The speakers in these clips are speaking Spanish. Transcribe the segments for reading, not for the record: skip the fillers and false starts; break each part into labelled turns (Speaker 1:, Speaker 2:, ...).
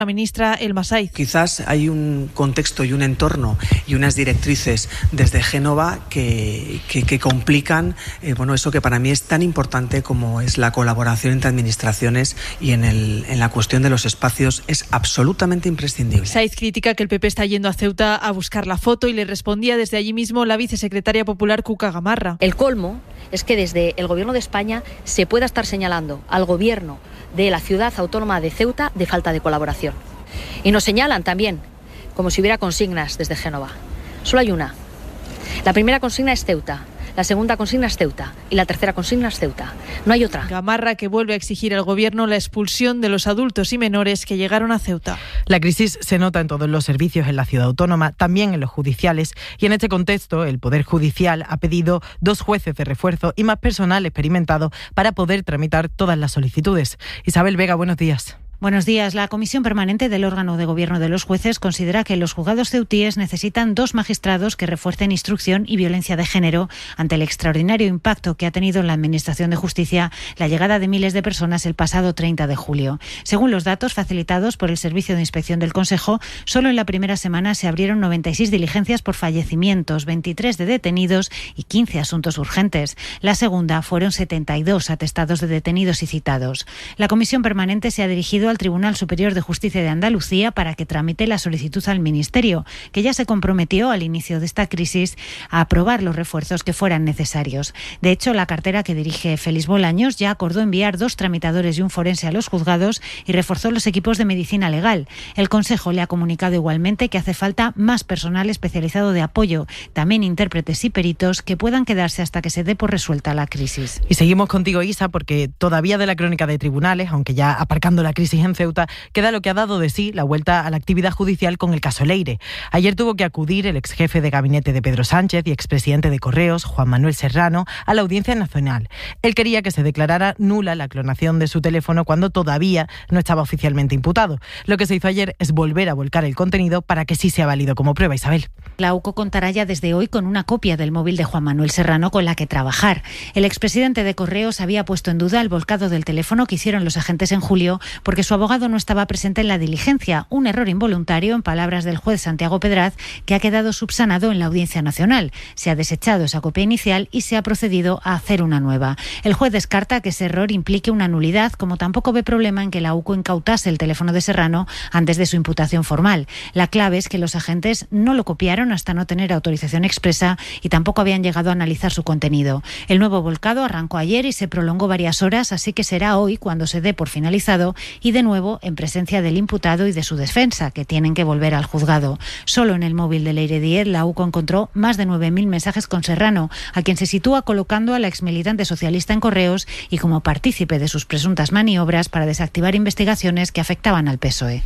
Speaker 1: La ministra Elma Saiz.
Speaker 2: Quizás hay un contexto y un entorno y unas directrices desde Génova que complican eso que para mí es tan importante como es la colaboración entre administraciones, y en la cuestión de los espacios es absolutamente imprescindible.
Speaker 1: Saiz critica que el PP está yendo a Ceuta a buscar la foto y le respondía desde allí mismo la vicesecretaria popular Cuca Gamarra.
Speaker 3: El colmo es que desde el Gobierno de España se pueda estar señalando al Gobierno de la ciudad autónoma de Ceuta de falta de colaboración. Y nos señalan también como si hubiera consignas desde Génova. Solo hay una. La primera consigna es Ceuta, la segunda consigna es Ceuta y la tercera consigna es Ceuta. No hay otra.
Speaker 1: Gamarra, que vuelve a exigir al Gobierno la expulsión de los adultos y menores que llegaron a Ceuta.
Speaker 4: La crisis se nota en todos los servicios en la ciudad autónoma, también en los judiciales, y en este contexto el Poder Judicial ha pedido 2 jueces de refuerzo y más personal experimentado para poder tramitar todas las solicitudes. Isabel Vega, buenos días.
Speaker 5: Buenos días. La Comisión Permanente del órgano de gobierno de los jueces considera que los juzgados ceutíes necesitan 2 magistrados que refuercen instrucción y violencia de género ante el extraordinario impacto que ha tenido en la Administración de Justicia la llegada de miles de personas el pasado 30 de julio. Según los datos facilitados por el Servicio de Inspección del Consejo, solo en la primera semana se abrieron 96 diligencias por fallecimientos, 23 de detenidos y 15 asuntos urgentes. La segunda fueron 72 atestados de detenidos y citados. La Comisión Permanente se ha dirigido al Tribunal Superior de Justicia de Andalucía para que tramite la solicitud al Ministerio, que ya se comprometió al inicio de esta crisis a aprobar los refuerzos que fueran necesarios. De hecho, la cartera que dirige Félix Bolaños ya acordó enviar 2 tramitadores y un forense a los juzgados y reforzó los equipos de medicina legal. El Consejo le ha comunicado igualmente que hace falta más personal especializado de apoyo, también intérpretes y peritos que puedan quedarse hasta que se dé por resuelta la crisis.
Speaker 4: Y seguimos contigo, Isa, porque todavía de la crónica de tribunales, aunque ya aparcando la crisis en Ceuta, queda lo que ha dado de sí la vuelta a la actividad judicial con el caso Leire. Ayer tuvo que acudir el exjefe de gabinete de Pedro Sánchez y expresidente de Correos, Juan Manuel Serrano, a la Audiencia Nacional. Él quería que se declarara nula la clonación de su teléfono cuando todavía no estaba oficialmente imputado. Lo que se hizo ayer es volver a volcar el contenido para que sí sea válido como prueba. Isabel.
Speaker 5: La UCO contará ya desde hoy con una copia del móvil de Juan Manuel Serrano con la que trabajar. El expresidente de Correos había puesto en duda el volcado del teléfono que hicieron los agentes en julio porque su abogado no estaba presente en la diligencia, un error involuntario, en palabras del juez Santiago Pedraz, que ha quedado subsanado en la Audiencia Nacional. Se ha desechado esa copia inicial y se ha procedido a hacer una nueva. El juez descarta que ese error implique una nulidad, como tampoco ve problema en que la UCO incautase el teléfono de Serrano antes de su imputación formal. La clave es que los agentes no lo copiaron hasta no tener autorización expresa y tampoco habían llegado a analizar su contenido. El nuevo volcado arrancó ayer y se prolongó varias horas, así que será hoy cuando se dé por finalizado y de nuevo en presencia del imputado y de su defensa, que tienen que volver al juzgado. Solo en el móvil de Leire Díez, la UCO encontró más de 9.000 mensajes con Serrano, a quien se sitúa colocando a la exmilitante socialista en Correos y como partícipe de sus presuntas maniobras para desactivar investigaciones que afectaban al PSOE.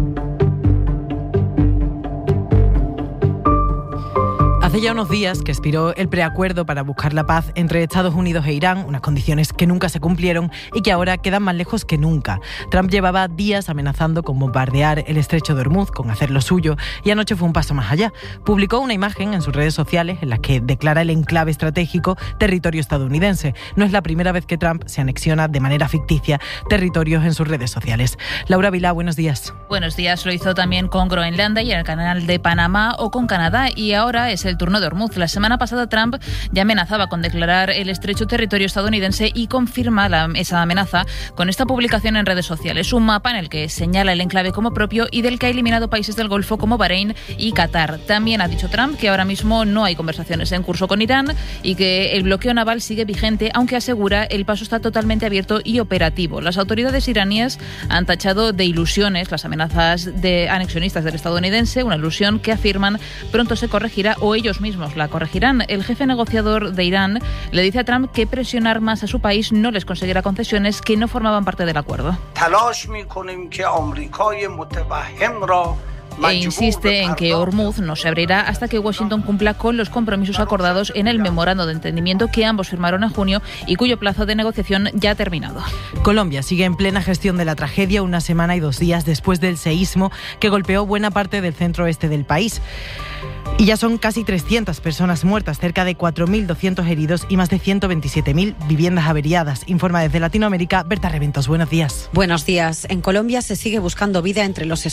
Speaker 4: Hace ya unos días que expiró el preacuerdo para buscar la paz entre Estados Unidos e Irán, unas condiciones que nunca se cumplieron y que ahora quedan más lejos que nunca. Trump llevaba días amenazando con bombardear el estrecho de Hormuz, con hacer lo suyo, y anoche fue un paso más allá. Publicó una imagen en sus redes sociales en la que declara el enclave estratégico territorio estadounidense. No es la primera vez que Trump se anexiona de manera ficticia territorios en sus redes sociales. Laura Vilá, buenos días.
Speaker 6: Buenos días. Lo hizo también con Groenlandia y en el Canal de Panamá o con Canadá, y ahora es el turno de Hormuz. La semana pasada Trump ya amenazaba con declarar el estrecho territorio estadounidense y confirma esa amenaza con esta publicación en redes sociales. Un mapa en el que señala el enclave como propio y del que ha eliminado países del Golfo como Bahrein y Qatar. También ha dicho Trump que ahora mismo no hay conversaciones en curso con Irán y que el bloqueo naval sigue vigente, aunque asegura el paso está totalmente abierto y operativo. Las autoridades iraníes han tachado de ilusiones las amenazas de anexionistas del estadounidense, una ilusión que afirman pronto se corregirá o ellos mismos la corregirán. El jefe negociador de Irán le dice a Trump que presionar más a su país no les conseguirá concesiones que no formaban parte del acuerdo. e insiste en que Hormuz no se abrirá hasta que Washington cumpla con los compromisos acordados en el memorando de entendimiento que ambos firmaron en junio y cuyo plazo de negociación ya ha terminado.
Speaker 4: Colombia sigue en plena gestión de la tragedia 1 semana y 2 días después del seísmo que golpeó buena parte del centro-oeste del país. Y ya son casi 300 personas muertas, cerca de 4.200 heridos y más de 127.000 viviendas averiadas. Informa desde Latinoamérica Berta Reventos. Buenos días.
Speaker 7: Buenos días. En Colombia se sigue buscando vida entre los